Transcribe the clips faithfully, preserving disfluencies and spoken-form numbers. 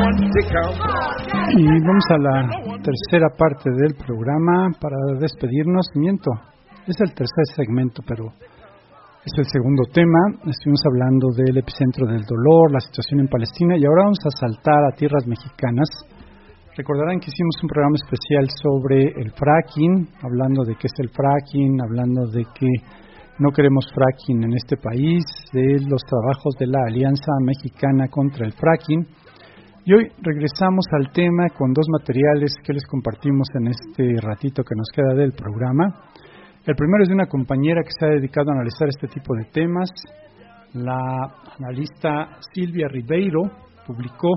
Y vamos a la tercera parte del programa para despedirnos. Miento, es el tercer segmento, pero es el segundo tema. Estuvimos hablando del epicentro del dolor, la situación en Palestina, y ahora vamos a saltar a tierras mexicanas. Recordarán que hicimos un programa especial sobre el fracking, hablando de qué es el fracking, hablando de que no queremos fracking en este país, de los trabajos de la Alianza Mexicana contra el Fracking. Y hoy regresamos al tema con dos materiales que les compartimos en este ratito que nos queda del programa. El primero es de una compañera que se ha dedicado a analizar este tipo de temas. La analista Silvia Ribeiro publicó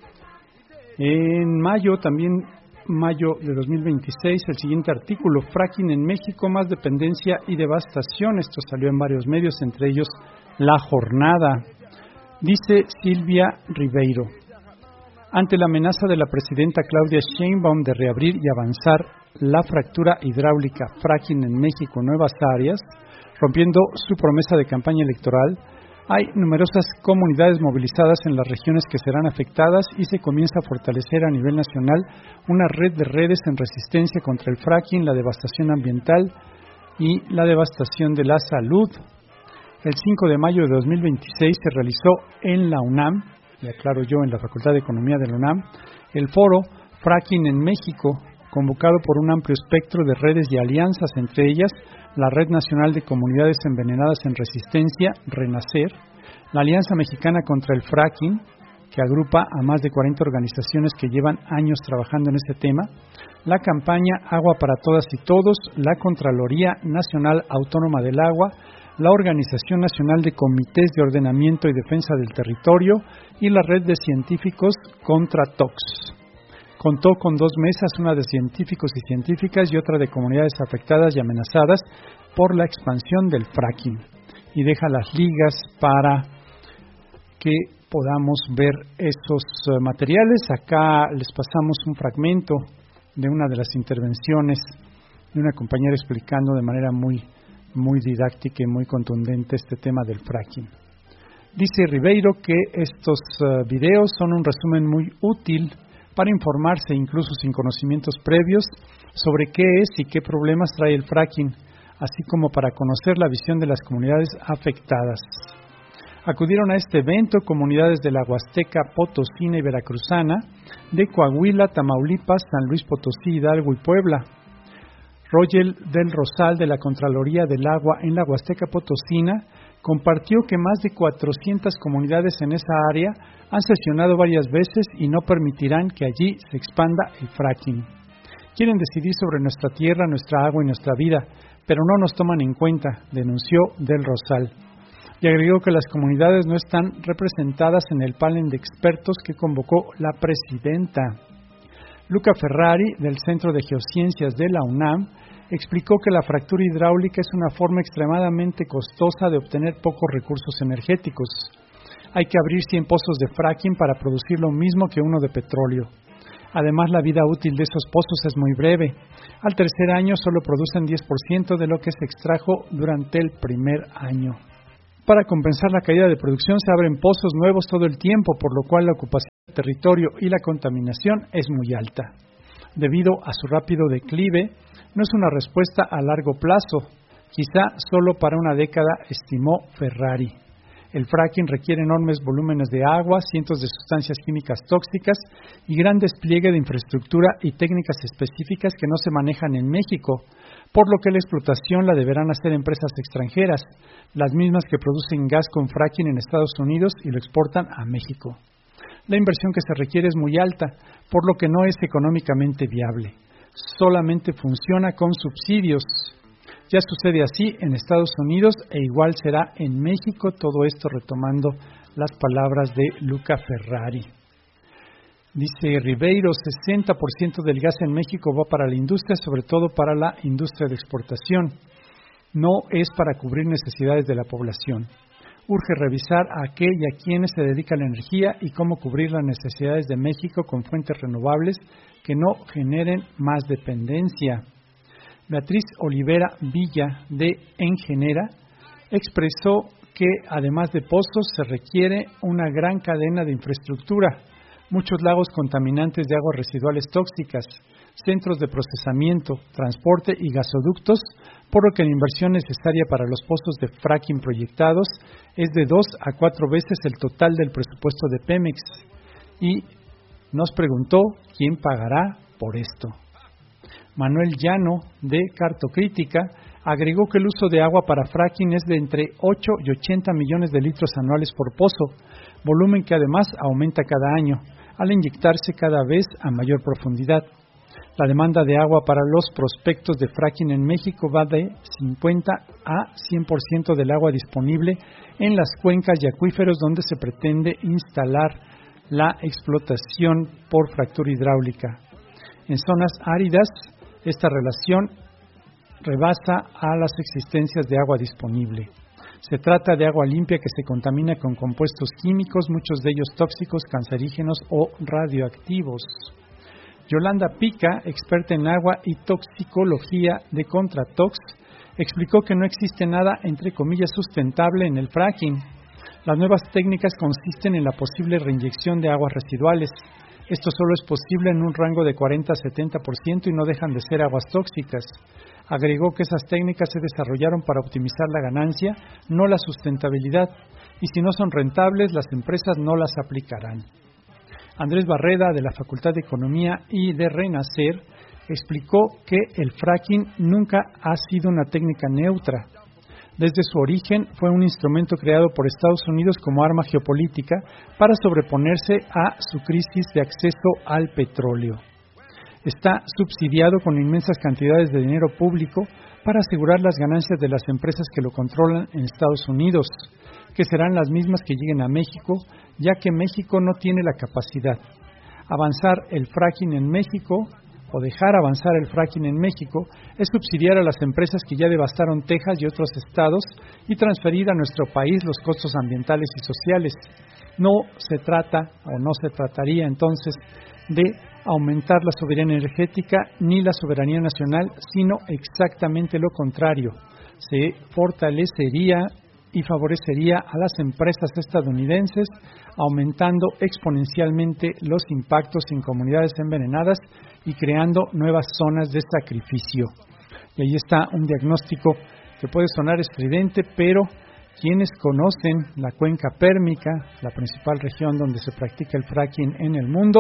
en mayo, también mayo de dos mil veintiséis, el siguiente artículo: Fracking en México, más dependencia y devastación. Esto salió en varios medios, entre ellos La Jornada. Dice Silvia Ribeiro: ante la amenaza de la presidenta Claudia Sheinbaum de reabrir y avanzar la fractura hidráulica fracking en México en nuevas áreas, rompiendo su promesa de campaña electoral, hay numerosas comunidades movilizadas en las regiones que serán afectadas y se comienza a fortalecer a nivel nacional una red de redes en resistencia contra el fracking, la devastación ambiental y la devastación de la salud. El cinco de mayo de dos mil veintiséis se realizó en la UNAM, y aclaro yo, en la Facultad de Economía de la UNAM, el foro Fracking en México, convocado por un amplio espectro de redes y alianzas, entre ellas la Red Nacional de Comunidades Envenenadas en Resistencia, RENACER, la Alianza Mexicana contra el Fracking, que agrupa a más de cuarenta organizaciones que llevan años trabajando en este tema, la campaña Agua para Todas y Todos, la Contraloría Nacional Autónoma del Agua, la Organización Nacional de Comités de Ordenamiento y Defensa del Territorio y la Red de Científicos contra T O X. Contó con dos mesas, una de científicos y científicas y otra de comunidades afectadas y amenazadas por la expansión del fracking. Y deja las ligas para que podamos ver esos materiales. Acá les pasamos un fragmento de una de las intervenciones de una compañera explicando de manera muy, muy didáctica y muy contundente este tema del fracking. Dice Ribeiro que estos uh, videos son un resumen muy útil para informarse, incluso sin conocimientos previos, sobre qué es y qué problemas trae el fracking, así como para conocer la visión de las comunidades afectadas. Acudieron a este evento comunidades de la Huasteca Potosina y Veracruzana, de Coahuila, Tamaulipas, San Luis Potosí, Hidalgo y Puebla. Rogel del Rosal, de la Contraloría del Agua en la Huasteca Potosina, compartió que más de cuatrocientas comunidades en esa área han sesionado varias veces y no permitirán que allí se expanda el fracking. Quieren decidir sobre nuestra tierra, nuestra agua y nuestra vida, pero no nos toman en cuenta, denunció del Rosal. Y agregó que las comunidades no están representadas en el panel de expertos que convocó la presidenta. Luca Ferrari, del Centro de Geociencias de la UNAM, explicó que la fractura hidráulica es una forma extremadamente costosa de obtener pocos recursos energéticos. Hay que abrir cien pozos de fracking para producir lo mismo que uno de petróleo. Además, la vida útil de esos pozos es muy breve. Al tercer año solo producen diez por ciento de lo que se extrajo durante el primer año. Para compensar la caída de producción se abren pozos nuevos todo el tiempo, por lo cual la ocupación del territorio y la contaminación es muy alta. Debido a su rápido declive, no es una respuesta a largo plazo, quizá solo para una década, estimó Ferrari. El fracking requiere enormes volúmenes de agua, cientos de sustancias químicas tóxicas y gran despliegue de infraestructura y técnicas específicas que no se manejan en México, por lo que la explotación la deberán hacer empresas extranjeras, las mismas que producen gas con fracking en Estados Unidos y lo exportan a México. La inversión que se requiere es muy alta, por lo que no es económicamente viable. Solamente funciona con subsidios. Ya sucede así en Estados Unidos e igual será en México, todo esto retomando las palabras de Luca Ferrari. Dice Ribeiro, sesenta por ciento del gas en México va para la industria, sobre todo para la industria de exportación. No es para cubrir necesidades de la población. Urge revisar a qué y a quiénes se dedica la energía y cómo cubrir las necesidades de México con fuentes renovables que no generen más dependencia. Beatriz Olivera Villa, de Engenera, expresó que además de pozos se requiere una gran cadena de infraestructura, muchos lagos contaminantes de aguas residuales tóxicas, centros de procesamiento, transporte y gasoductos, por lo que la inversión necesaria para los pozos de fracking proyectados es de dos a cuatro veces el total del presupuesto de Pemex. Y nos preguntó quién pagará por esto. Manuel Llano, de Cartocrítica, agregó que el uso de agua para fracking es de entre ocho y ochenta millones de litros anuales por pozo, volumen que además aumenta cada año, al inyectarse cada vez a mayor profundidad. La demanda de agua para los prospectos de fracking en México va de cincuenta a cien por ciento del agua disponible en las cuencas y acuíferos donde se pretende instalar la explotación por fractura hidráulica. En zonas áridas, esta relación rebasa a las existencias de agua disponible. Se trata de agua limpia que se contamina con compuestos químicos, muchos de ellos tóxicos, cancerígenos o radioactivos. Yolanda Pica, experta en agua y toxicología de Contratox, explicó que no existe nada, entre comillas, sustentable en el fracking. Las nuevas técnicas consisten en la posible reinyección de aguas residuales. Esto solo es posible en un rango de cuarenta a setenta por ciento y no dejan de ser aguas tóxicas. Agregó que esas técnicas se desarrollaron para optimizar la ganancia, no la sustentabilidad, y si no son rentables, las empresas no las aplicarán. Andrés Barreda, de la Facultad de Economía y de Renacer, explicó que el fracking nunca ha sido una técnica neutra. Desde su origen fue un instrumento creado por Estados Unidos como arma geopolítica para sobreponerse a su crisis de acceso al petróleo. Está subsidiado con inmensas cantidades de dinero público para asegurar las ganancias de las empresas que lo controlan en Estados Unidos, que serán las mismas que lleguen a México, ya que México no tiene la capacidad. Avanzar el fracking en México, o dejar avanzar el fracking en México, es subsidiar a las empresas que ya devastaron Texas y otros estados y transferir a nuestro país los costos ambientales y sociales. No se trata, o no se trataría entonces, de aumentar la soberanía energética ni la soberanía nacional, sino exactamente lo contrario. Se fortalecería y favorecería a las empresas estadounidenses, aumentando exponencialmente los impactos en comunidades envenenadas y creando nuevas zonas de sacrificio. Y ahí está un diagnóstico que puede sonar estridente, pero quienes conocen la cuenca pérmica, la principal región donde se practica el fracking en el mundo,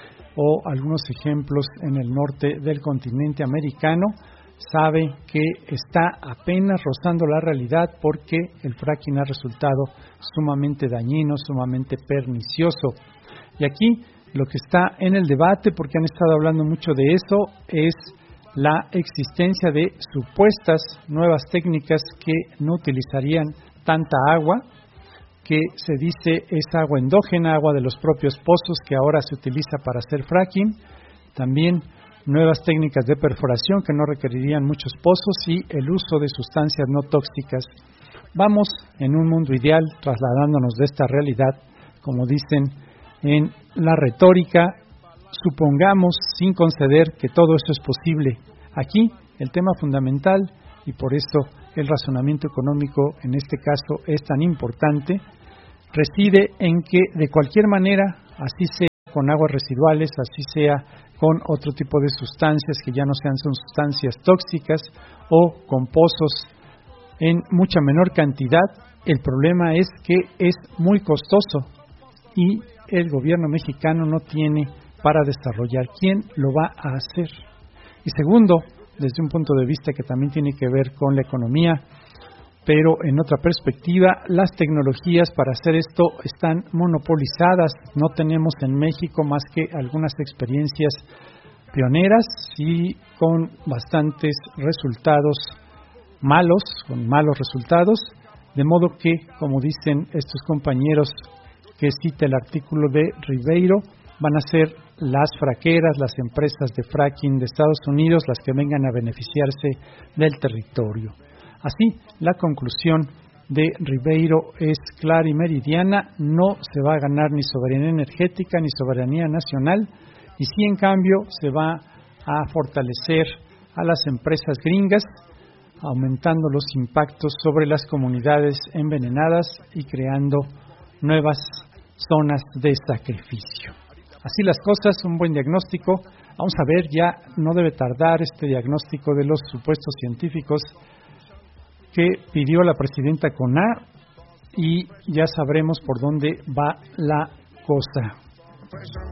o algunos ejemplos en el norte del continente americano, sabe que está apenas rozando la realidad porque el fracking ha resultado sumamente dañino, sumamente pernicioso. Y aquí lo que está en el debate, porque han estado hablando mucho de eso, es la existencia de supuestas nuevas técnicas que no utilizarían tanta agua, que se dice es agua endógena, agua de los propios pozos que ahora se utiliza para hacer fracking. También nuevas técnicas de perforación que no requerirían muchos pozos y el uso de sustancias no tóxicas. Vamos en un mundo ideal, trasladándonos de esta realidad, como dicen en la retórica, supongamos sin conceder que todo esto es posible. Aquí el tema fundamental, y por eso el razonamiento económico en este caso es tan importante, reside en que de cualquier manera, así sea con aguas residuales, así sea con otro tipo de sustancias que ya no sean son sustancias tóxicas o con pozos en mucha menor cantidad, el problema es que es muy costoso y el gobierno mexicano no tiene para desarrollar. ¿Quién lo va a hacer? Y segundo, desde un punto de vista que también tiene que ver con la economía, pero en otra perspectiva, las tecnologías para hacer esto están monopolizadas. No tenemos en México más que algunas experiencias pioneras y con bastantes resultados malos, con malos resultados, de modo que, como dicen estos compañeros que cita el artículo de Ribeiro, van a ser las fraqueras, las empresas de fracking de Estados Unidos las que vengan a beneficiarse del territorio. Así, la conclusión de Ribeiro es clara y meridiana: no se va a ganar ni soberanía energética ni soberanía nacional, y sí, en cambio, se va a fortalecer a las empresas gringas, aumentando los impactos sobre las comunidades envenenadas y creando nuevas zonas de sacrificio. Así las cosas, un buen diagnóstico. Vamos a ver, ya no debe tardar este diagnóstico de los supuestos científicos que pidió la presidenta Coná y ya sabremos por dónde va la cosa.